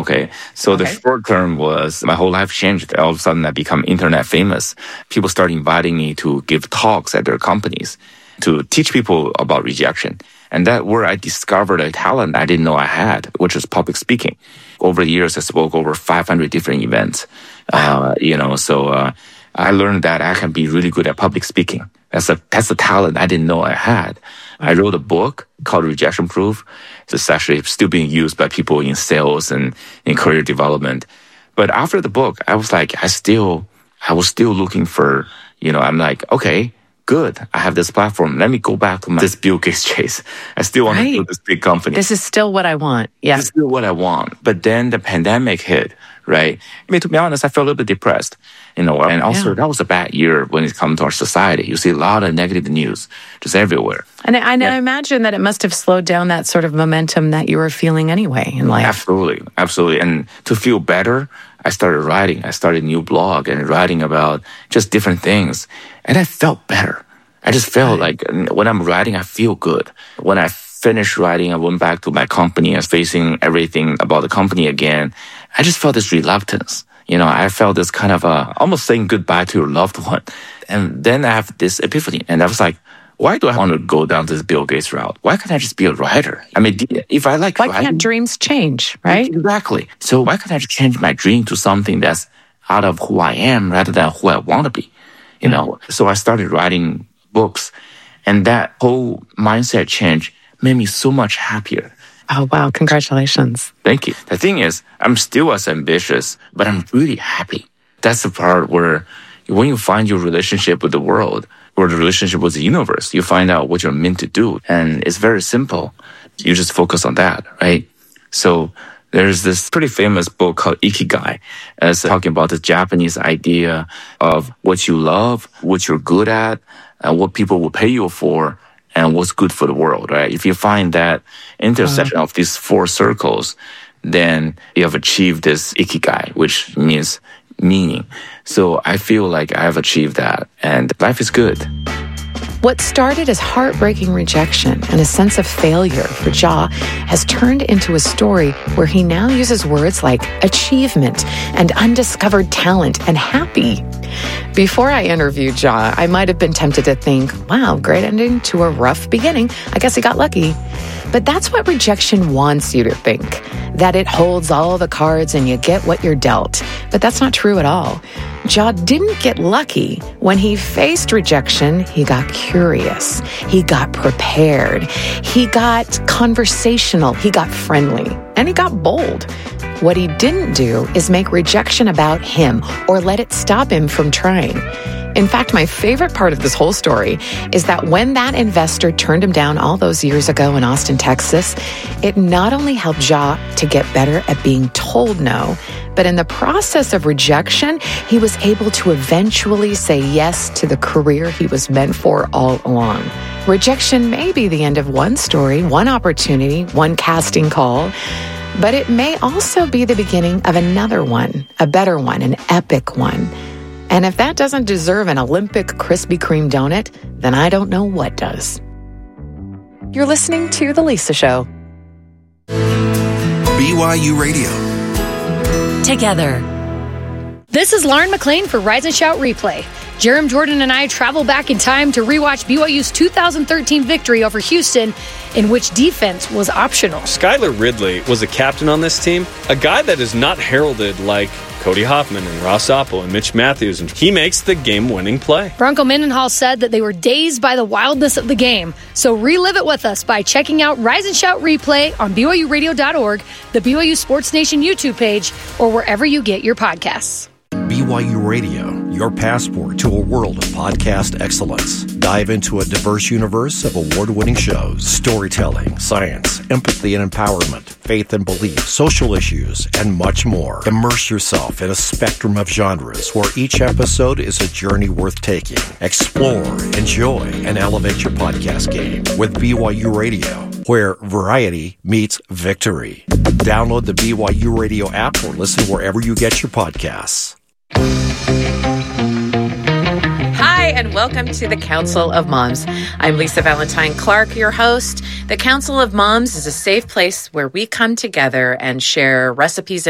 Okay. So the short term was my whole life changed. All of a sudden I become internet famous. People started inviting me to give talks at their companies to teach people about rejection. And that's where I discovered a talent I didn't know I had, which is public speaking. Over the years, I spoke over 500 different events. So I learned that I can be really good at public speaking. That's a talent I didn't know I had. I wrote a book called Rejection Proof. It's actually still being used by people in sales and in career development. But after the book, I was like, I was still looking for, I'm like, okay, good. I have this platform. Let me go back to this Bill Gates chase. I still want to build this big company. This is still what I want. Yeah. This is still what I want. But then the pandemic hit, right? I mean, to be honest, I felt a little bit depressed, and also that was a bad year when it comes to our society. You see a lot of negative news just everywhere. And I imagine that it must have slowed down that sort of momentum that you were feeling anyway in life. Absolutely. Absolutely. And to feel better, I started writing. I started a new blog and writing about just different things. And I felt better. I just felt like when I'm writing, I feel good. When I finished writing, I went back to my company. I was facing everything about the company again. I just felt this reluctance. I felt this kind of almost saying goodbye to your loved one. And then I have this epiphany. And I was like, why do I want to go down this Bill Gates route? Why can't I just be a writer? I mean, if I like writing... Why can't dreams change, right? Exactly. So why can't I just change my dream to something that's out of who I am rather than who I want to be? So I started writing books, and that whole mindset change made me so much happier. Oh, wow. Congratulations. Thank you. The thing is, I'm still as ambitious, but I'm really happy. That's the part where when you find your relationship with the world or the relationship with the universe, you find out what you're meant to do. And it's very simple. You just focus on that, right? So there's this pretty famous book called Ikigai. It's talking about the Japanese idea of what you love, what you're good at, and what people will pay you for, and what's good for the world, right? If you find that intersection of these four circles, then you have achieved this Ikigai, which means meaning. So I feel like I've achieved that, and life is good. What started as heartbreaking rejection and a sense of failure for Jia has turned into a story where he now uses words like achievement and undiscovered talent and happy. Before I interviewed Jia, I might have been tempted to think, wow, great ending to a rough beginning. I guess he got lucky. But that's what rejection wants you to think, that it holds all the cards and you get what you're dealt. But that's not true at all. Jia didn't get lucky. When he faced rejection, he got curious. He got prepared. He got conversational. He got friendly. And he got bold. What he didn't do is make rejection about him or let it stop him from trying. In fact, my favorite part of this whole story is that when that investor turned him down all those years ago in Austin, Texas, it not only helped Jia to get better at being told no, but in the process of rejection, he was able to eventually say yes to the career he was meant for all along. Rejection may be the end of one story, one opportunity, one casting call, but it may also be the beginning of another one, a better one, an epic one. And if that doesn't deserve an Olympic Krispy Kreme donut, then I don't know what does. You're listening to The Lisa Show. BYU Radio. Together. This is Lauren McLean for Rise and Shout Replay. Jerem Jordan and I travel back in time to rewatch BYU's 2013 victory over Houston, in which defense was optional. Skylar Ridley was a captain on this team, a guy that is not heralded like Cody Hoffman and Ross Opel and Mitch Matthews, and he makes the game-winning play. Bronco Mendenhall said that they were dazed by the wildness of the game. So relive it with us by checking out Rise and Shout Replay on BYURadio.org, the BYU Sports Nation YouTube page, or wherever you get your podcasts. BYU Radio, your passport to a world of podcast excellence. Dive into a diverse universe of award-winning shows, storytelling, science, empathy and empowerment, faith and belief, social issues, and much more. Immerse yourself in a spectrum of genres where each episode is a journey worth taking. Explore, enjoy, and elevate your podcast game with BYU Radio, where variety meets victory. Download the BYU Radio app or listen wherever you get your podcasts. Hi, and welcome to the Council of Moms. I'm Lisa Valentine Clark, your host. The Council of Moms is a safe place where we come together and share recipes